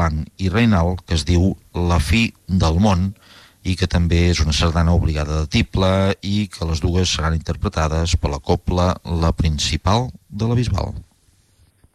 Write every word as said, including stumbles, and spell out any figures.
Blanc i Reinal, que es diu La fi del món, i que també és una sardana obligada de tible i que les dues seran interpretades per la cobla La Principal de la Bisbal.